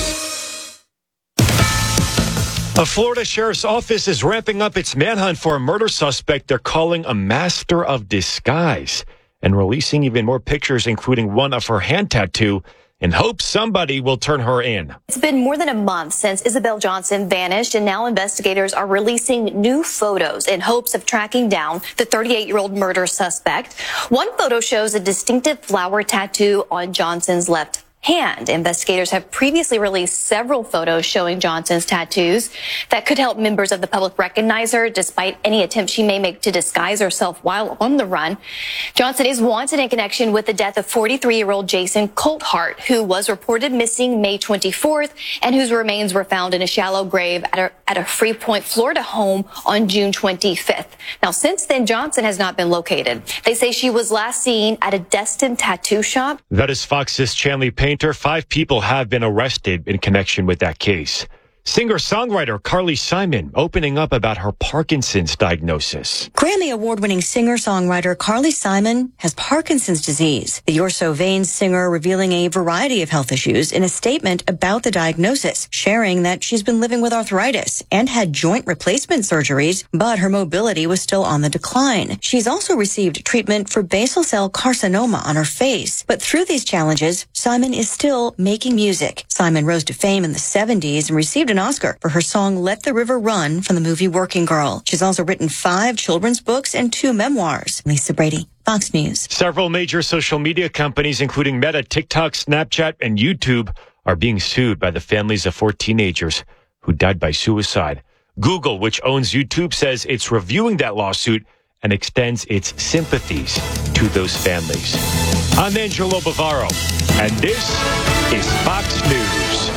A Florida sheriff's office is ramping up its manhunt for a murder suspect they're calling a master of disguise, and releasing even more pictures, including one of her hand tattoo, in hopes somebody will turn her in. It's been more than a month since Isabel Johnson vanished, and now investigators are releasing new photos in hopes of tracking down the thirty-eight-year-old murder suspect. One photo shows a distinctive flower tattoo on Johnson's left hand. Investigators have previously released several photos showing Johnson's tattoos that could help members of the public recognize her, despite any attempt she may make to disguise herself while on the run. Johnson is wanted in connection with the death of forty-three-year-old Jason Colthart, who was reported missing May twenty-fourth and whose remains were found in a shallow grave at a, at a Freeport, Florida home on June twenty-fifth. Now, since then, Johnson has not been located. They say she was last seen at a Destin tattoo shop. That is Fox's Chanley Painter. Five people have been arrested in connection with that case. Singer-songwriter Carly Simon opening up about her Parkinson's diagnosis. Grammy award-winning singer-songwriter Carly Simon has Parkinson's disease. The You're So Vain singer revealing a variety of health issues in a statement about the diagnosis, sharing that she's been living with arthritis and had joint replacement surgeries, but her mobility was still on the decline. She's also received treatment for basal cell carcinoma on her face. But through these challenges, Simon is still making music. Simon rose to fame in the seventies and received an Oscar for her song Let the River Run from the movie Working Girl. She's also written five children's books and two memoirs. Lisa Brady, Fox News. Several major social media companies, including Meta, TikTok, Snapchat, and YouTube, are being sued by the families of four teenagers who died by suicide. Google, which owns YouTube, says it's reviewing that lawsuit and extends its sympathies to those families. I'm Angelo Bavaro, and this is Fox News.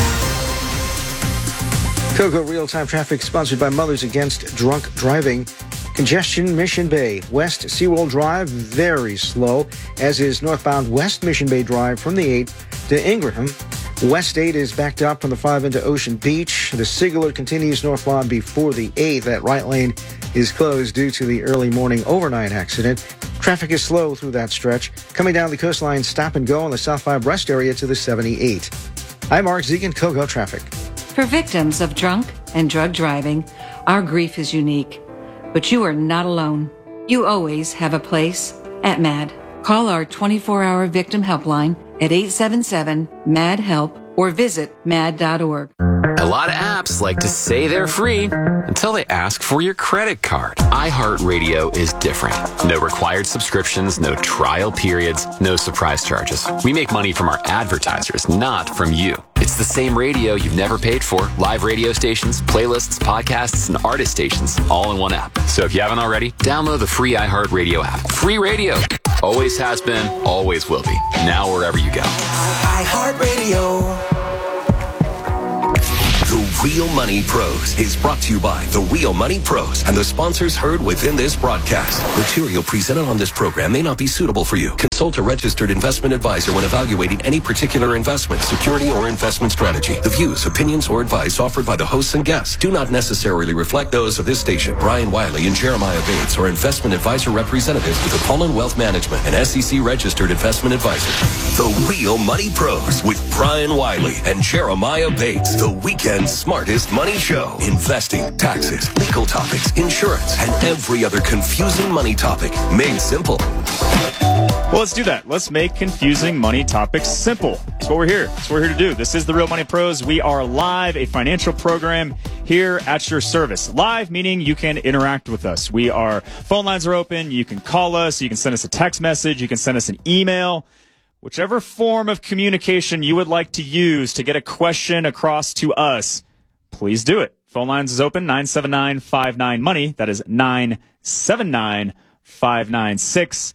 Coco real-time traffic sponsored by Mothers Against Drunk Driving. Congestion, Mission Bay. West Seaworld Drive, very slow, as is northbound West Mission Bay Drive from the eight to Ingraham. West eight is backed up from the five into Ocean Beach. The Sigler continues northbound before the eight. That right lane is closed due to the early morning overnight accident. Traffic is slow through that stretch. Coming down the coastline, stop and go on the South five West area to the seventy-eight. I'm Mark Zegan, Coco Traffic. For victims of drunk and drug driving, our grief is unique. But you are not alone. You always have a place at MAD. Call our twenty-four hour victim helpline at eight seven seven, M A D, HELP or visit mad dot org. A lot of apps like to say they're free until they ask for your credit card. iHeartRadio is different. No required subscriptions, no trial periods, no surprise charges. We make money from our advertisers, not from you. It's the same radio you've never paid for. Live radio stations, playlists, podcasts, and artist stations all in one app. So if you haven't already, download the free iHeartRadio app. Free radio. Always has been, always will be. Now wherever you go. iHeartRadio. The Real Money Pros is brought to you by The Real Money Pros and the sponsors heard within this broadcast. Material presented on this program may not be suitable for you. Consult a registered investment advisor when evaluating any particular investment, security, or investment strategy. The views, opinions, or advice offered by the hosts and guests do not necessarily reflect those of this station. Brian Wiley and Jeremiah Bates are investment advisor representatives with Apollon Wealth Management, an S E C registered investment advisor. The Real Money Pros with Brian Wiley and Jeremiah Bates. The weekend smartest money show. Investing, taxes, legal topics, insurance, and every other confusing money topic made simple. Well, let's do that. Let's make confusing money topics simple. That's what we're here. That's what we're here to do. This is The Real Money Pros. We are live, a financial program here at your service. Live, meaning you can interact with us. We are, phone lines are open. You can call us. You can send us a text message. You can send us an email. Whichever form of communication you would like to use to get a question across to us, please do it. Phone lines is open, nine seven nine, five nine, money. That is nine seven nine, five nine six,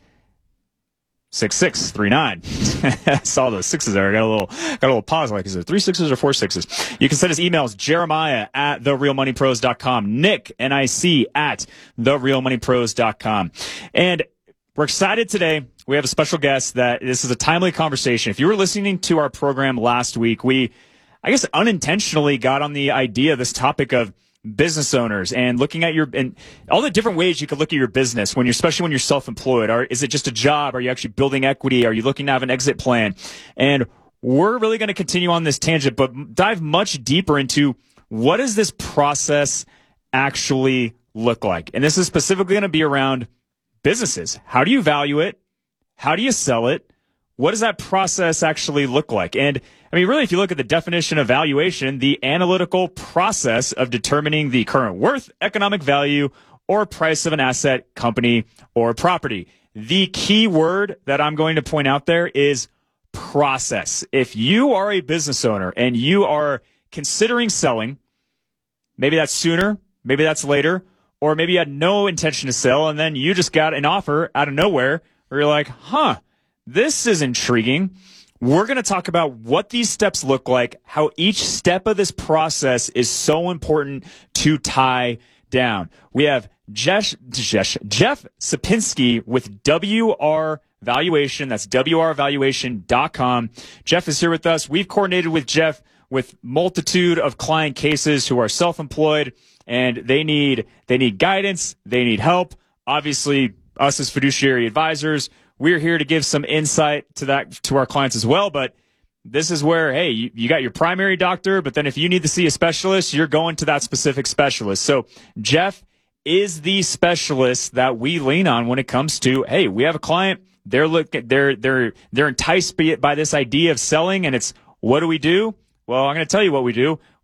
six six three nine. I saw those sixes there. I got a little, got a little pause. Like, is it three sixes or four sixes? You can send us emails, Jeremiah at the real money pros dot com, Nick, N I C, at the real money pros dot com. And we're excited today. We have a special guest that this is a timely conversation. If you were listening to our program last week, we, I guess, unintentionally got on the idea, this topic of business owners and looking at your, and all the different ways you could look at your business when you're, especially when you're self-employed. Or is it just a job? Are you actually building equity? Are you looking to have an exit plan? And we're really going to continue on this tangent, but dive much deeper into what does this process actually look like? And this is specifically going to be around businesses. How do you value it? How do you sell it? What does that process actually look like? And I mean, really, if you look at the definition of valuation, the analytical process of determining the current worth, economic value, or price of an asset, company, or property. The key word that I'm going to point out there is process. If you are a business owner and you are considering selling, maybe that's sooner, maybe that's later, or maybe you had no intention to sell and then you just got an offer out of nowhere where you're like, huh, this is intriguing. We're going to talk about what these steps look like, how each step of this process is so important to tie down. We have Jeff, Jeff, Jeff Sapinski with W R Valuation. That's W R valuation dot com. Jeff is here with us. We've coordinated with Jeff with multitude of client cases who are self-employed and they need they need guidance, they need help. Obviously, us as fiduciary advisors, we're here to give some insight to that to our clients as well. But this is where, hey, you, you got your primary doctor, but then if you need to see a specialist, you're going to that specific specialist. So Jeff is the specialist that we lean on when it comes to, hey, we have a client, they're look they're they're they're enticed by, by this idea of selling, and it's what do we do? Well, I'm going to tell you what we do.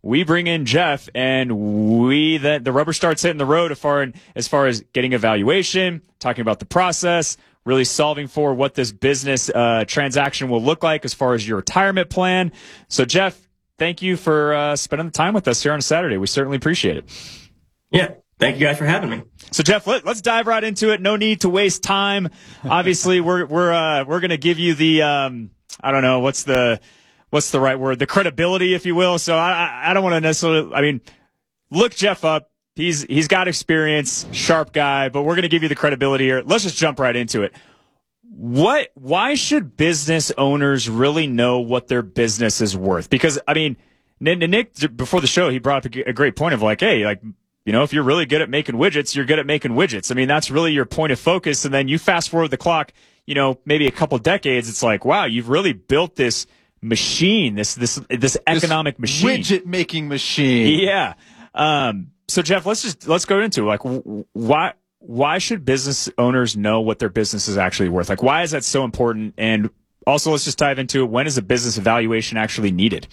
we bring in Jeff, and we the, the rubber starts hitting the road as far, as far as getting a valuation, talking about the process, really solving for what this business uh, transaction will look like as far as your retirement plan. So, Jeff, thank you for uh, spending the time with us here on Saturday. We certainly appreciate it. Yeah. Thank you guys for having me. So, Jeff, let, let's dive right into it. No need to waste time. Obviously, we're we're uh, we're going to give you the um, I don't know what's the what's the right word, the credibility, if you will. So, I I don't want to necessarily. I mean, look Jeff up. He's he's got experience, sharp guy. But we're going to give you the credibility here. Let's just jump right into it. What? Why should business owners really know what their business is worth? Because I mean, Nick before the show, he brought up a great point of like, hey, like. You know, if you're really good at making widgets, you're good at making widgets. I mean, that's really your point of focus. And then you fast forward the clock, you know, maybe a couple decades. It's like, wow, you've really built this machine, this this this economic this machine, widget making machine. Yeah. Um, so, Jeff, let's just let's go into it. Like, why why should business owners know what their business is actually worth? Like, why is that so important? And also, let's just dive into it. When is a business evaluation actually needed?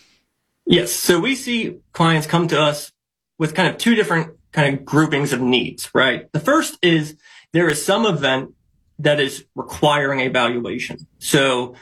Yes. So we see clients come to us with kind of two different kind of groupings of needs, right? The first is there is some event that is requiring a valuation. So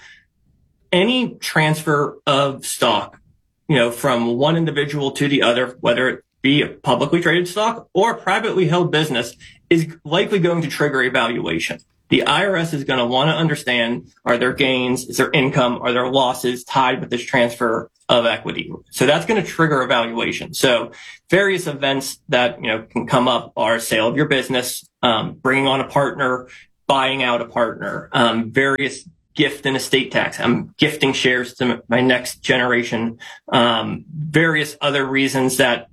any transfer of stock, you know, from one individual to the other, whether it be a publicly traded stock or a privately held business, is likely going to trigger a valuation. The I R S is going to want to understand, are there gains, is there income, are there losses tied with this transfer of equity? So that's going to trigger a valuation. So various events that, you know, can come up are sale of your business, um, bringing on a partner, buying out a partner, um, various gift and estate tax. I'm gifting shares to my next generation, um, various other reasons that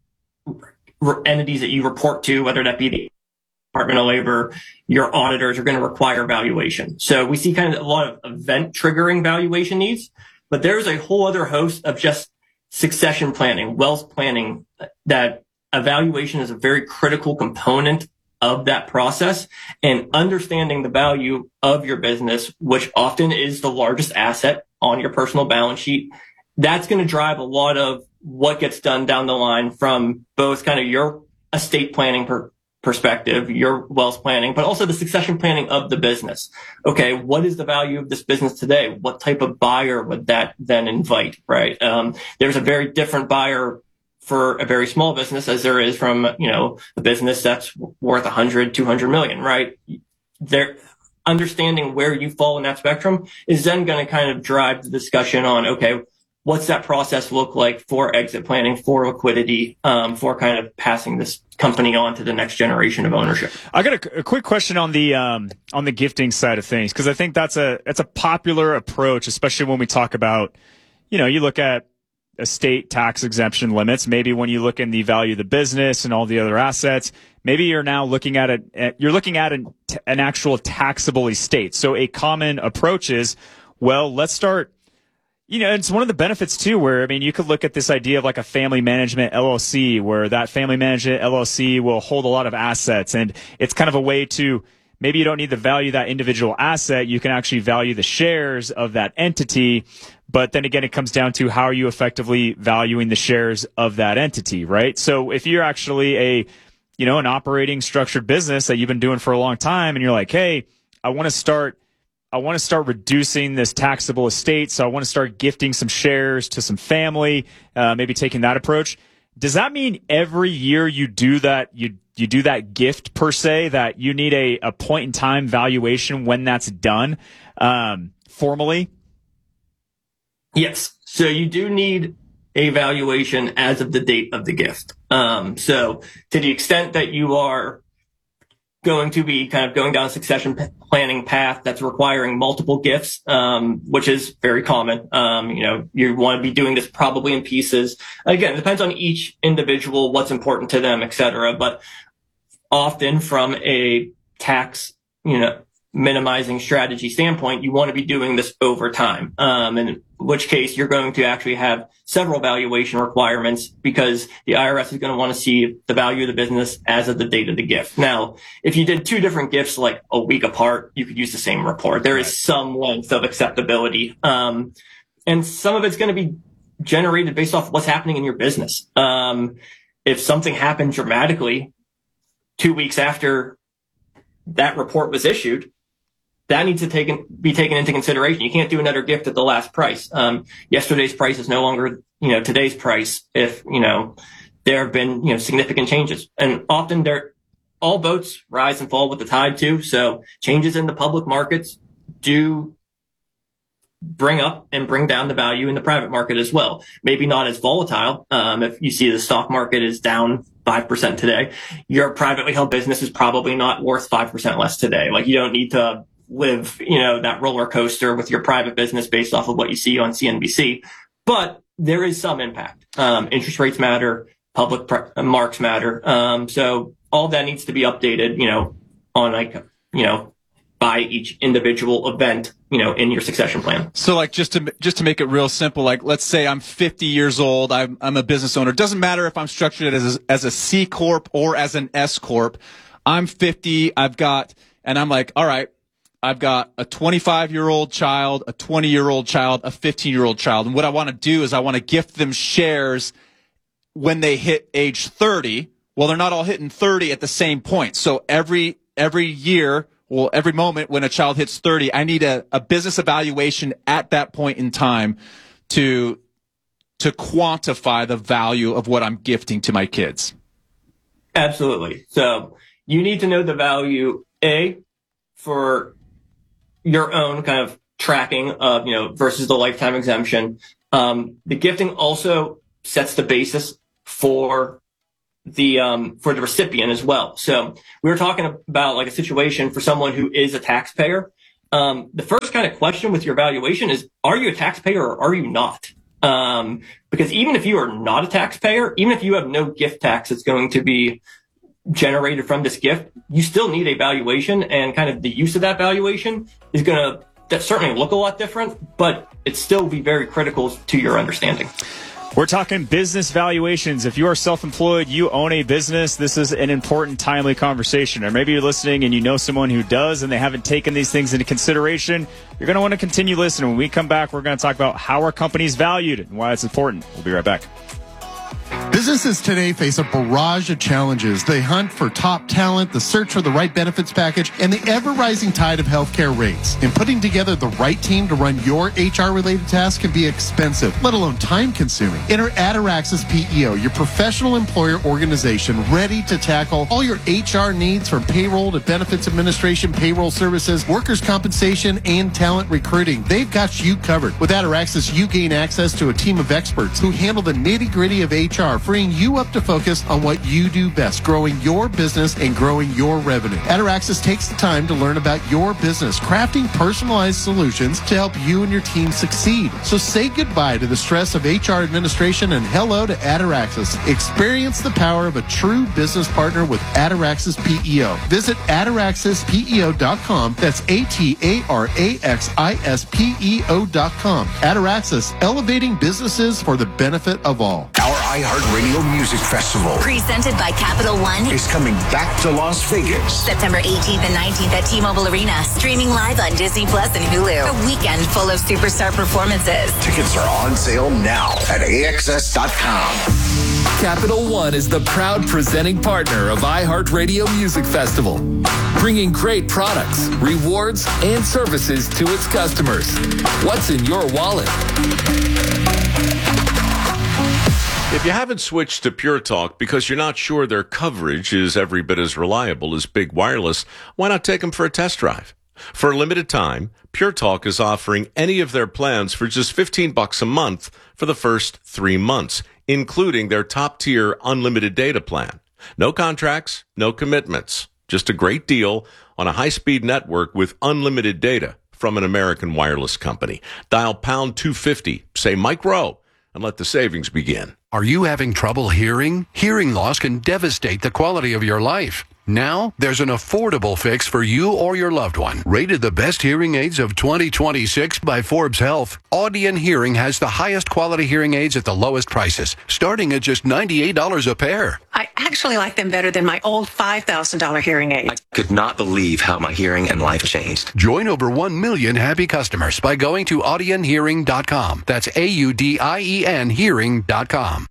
entities that you report to, whether that be the Department of Labor, your auditors are going to require valuation. So we see kind of a lot of event triggering valuation needs, but there's a whole other host of just succession planning, wealth planning, that evaluation is a very critical component of that process, and understanding the value of your business, which often is the largest asset on your personal balance sheet. That's going to drive a lot of what gets done down the line from both kind of your estate planning per perspective, your wealth planning, but also the succession planning of the business. Okay, what is the value of this business today? What type of buyer would that then invite, right? Um, there's a very different buyer for a very small business as there is from, you know, a business that's worth one hundred, two hundred million, right? There, understanding where you fall in that spectrum is then going to kind of drive the discussion on, okay, what's that process look like for exit planning, for liquidity, um, for kind of passing this company on to the next generation of ownership? I got a, a quick question on the um, on the gifting side of things, because I think that's a that's a popular approach, especially when we talk about, you know, you look at estate tax exemption limits. Maybe when you look in the value of the business and all the other assets, maybe you're now looking at it. You're looking at an, an actual taxable estate. So a common approach is, well, let's start. You know, it's one of the benefits too, where, I mean, you could look at this idea of like a family management L L C, where that family management L L C will hold a lot of assets. And it's kind of a way to, maybe you don't need to value that individual asset. You can actually value the shares of that entity. But then again, it comes down to how are you effectively valuing the shares of that entity, right? So if you're actually a, you know, an operating structured business that you've been doing for a long time, and you're like, hey, I want to start I want to start reducing this taxable estate, so I want to start gifting some shares to some family, uh, maybe taking that approach. Does that mean every year you do that, you you do that gift per se, that you need a, a point in time valuation when that's done um, formally? Yes. So you do need a valuation as of the date of the gift. Um, so to the extent that you are going to be kind of going down a succession planning path that's requiring multiple gifts, um, which is very common. Um, you know, you want to be doing this probably in pieces. Again, it depends on each individual, what's important to them, et cetera. But often from a tax, you know, minimizing strategy standpoint, you want to be doing this over time. Um, in which case you're going to actually have several valuation requirements, because the I R S is going to want to see the value of the business as of the date of the gift. Now, if you did two different gifts like a week apart, you could use the same report. There is some length of acceptability. Um, and some of it's going to be generated based off what's happening in your business. Um, if something happened dramatically two weeks after that report was issued, that needs to take in, be taken into consideration. You can't do another gift at the last price. Um, yesterday's price is no longer, you know, today's price if, you know, there have been, you know, significant changes. And often there, all boats rise and fall with the tide too. So changes in the public markets do bring up and bring down the value in the private market as well. Maybe not as volatile. Um, if you see the stock market is down five percent today, your privately held business is probably not worth five percent less today. Like you don't need to live, you know, that roller coaster with your private business based off of what you see on C N B C. But there is some impact. Um, interest rates matter, public pre- marks matter. Um, so all that needs to be updated, you know, on like, you know, by each individual event, you know, in your succession plan. So like just to just to make it real simple, like let's say I'm fifty years old, I'm I'm a business owner. It doesn't matter if I'm structured as a, as a C corp or as an S corp. I'm fifty, I've got, and I'm like, all right, I've got a twenty-five-year-old child, a twenty-year-old child, a fifteen-year-old child. And what I want to do is I want to gift them shares when they hit age thirty. Well, they're not all hitting thirty at the same point. So every every year, well, every moment when a child hits thirty, I need a, a business evaluation at that point in time to to quantify the value of what I'm gifting to my kids. Absolutely. So you need to know the value, A, for your own kind of tracking of, you know, versus the lifetime exemption. Um, the gifting also sets the basis for the, um, for the recipient as well. So we were talking about like a situation for someone who is a taxpayer. Um, the first kind of question with your valuation is, are you a taxpayer or are you not? Um, because even if you are not a taxpayer, even if you have no gift tax that's going to be generated from this gift, you still need a valuation, and kind of the use of that valuation is going to that certainly look a lot different, but it still be very critical to your understanding. We're talking business valuations. If you are self-employed, you own a business, this is an important, timely conversation. Or maybe you're listening and you know someone who does and they haven't taken these things into consideration. You're going to want to continue listening. When we come back, we're going to talk about how our company's valued and why it's important. We'll be right back. Businesses today face a barrage of challenges. They hunt for top talent, the search for the right benefits package, and the ever-rising tide of healthcare rates. And putting together the right team to run your H R-related tasks can be expensive, let alone time-consuming. Enter Ataraxis P E O, your professional employer organization ready to tackle all your H R needs from payroll to benefits administration, payroll services, workers' compensation, and talent recruiting. They've got you covered. With Ataraxis, you gain access to a team of experts who handle the nitty-gritty of H R, freeing you up to focus on what you do best, growing your business and growing your revenue. Ataraxis takes the time to learn about your business, crafting personalized solutions to help you and your team succeed. So say goodbye to the stress of H R administration and hello to Ataraxis. Experience the power of a true business partner with Ataraxis P E O. Visit ataraxis P E O dot com. That's A T A R A X I S P E O dot com. Ataraxis, elevating businesses for the benefit of all. Our iHeartRadio Music Festival, presented by Capital One, is coming back to Las Vegas. September eighteenth and nineteenth at T-Mobile Arena. Streaming live on Disney Plus and Hulu. A weekend full of superstar performances. Tickets are on sale now at A X S dot com. Capital One is the proud presenting partner of iHeartRadio Music Festival, bringing great products, rewards, and services to its customers. What's in your wallet? If you haven't switched to Pure Talk because you're not sure their coverage is every bit as reliable as Big Wireless, why not take them for a test drive? For a limited time, Pure Talk is offering any of their plans for just fifteen bucks a month for the first three months, including their top-tier unlimited data plan. No contracts, no commitments. Just a great deal on a high-speed network with unlimited data from an American wireless company. Dial pound two fifty, say Mike Rowe, and let the savings begin. Are you having trouble hearing? Hearing loss can devastate the quality of your life. Now, there's an affordable fix for you or your loved one. Rated the best hearing aids of twenty twenty-six by Forbes Health, Audion Hearing has the highest quality hearing aids at the lowest prices, starting at just ninety-eight dollars a pair. I actually like them better than my old five thousand dollars hearing aid. I could not believe how my hearing and life changed. Join over one million happy customers by going to audion hearing dot com. That's A U D I E N hearing dot com.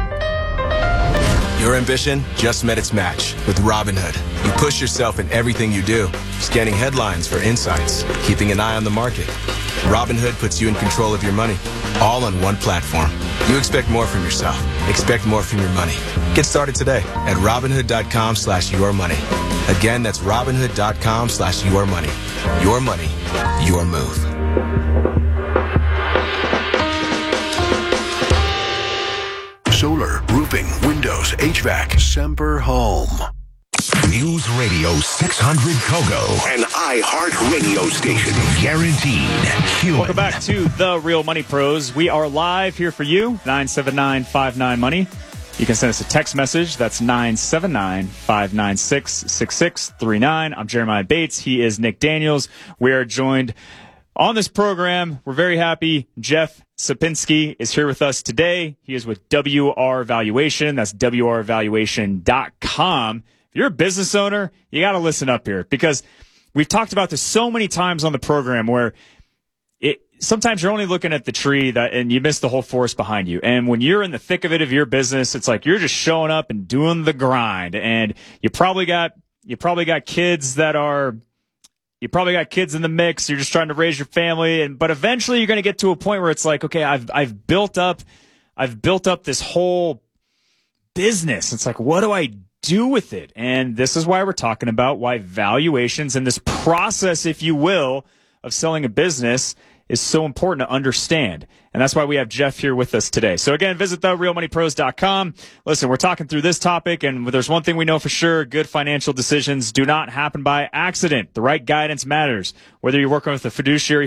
Your ambition just met its match with Robinhood. You push yourself in everything you do, scanning headlines for insights, keeping an eye on the market. Robinhood puts you in control of your money, all on one platform. You expect more from yourself. Expect more from your money. Get started today at Robinhood.com slash your money. Again, that's Robinhood.com slash your money. Your money, your move. Solar, roofing, windows, H V A C, Semper Home. News Radio six hundred Kogo, an iHeart radio station. Guaranteed human. Welcome back to The Real Money Pros. We are live here for you, nine seven nine five nine money. You can send us a text message. That's nine seven nine five nine six six six three nine. I'm Jeremiah Bates. He is Nick Daniels. We are joined on this program. We're very happy. Jeff Sapinski is here with us today. He is with W R Valuation. That's W R valuation dot com. If you're a business owner, you got to listen up here because we've talked about this so many times on the program where it sometimes you're only looking at the tree that and you miss the whole forest behind you. And when you're in the thick of it of your business, it's like you're just showing up and doing the grind. And you probably got you probably got kids that are You probably got kids in the mix. You're just trying to raise your family, and but eventually you're going to get to a point where it's like, okay, I've I've built up, I've built up this whole business. It's like, what do I do with it? And this is why we're talking about why valuations and this process, if you will, of selling a business is so important to understand. And that's why we have Jeff here with us today. So again, visit the real money pros dot com. Listen, we're talking through this topic, and there's one thing we know for sure. Good financial decisions do not happen by accident. The right guidance matters. Whether you're working with a fiduciary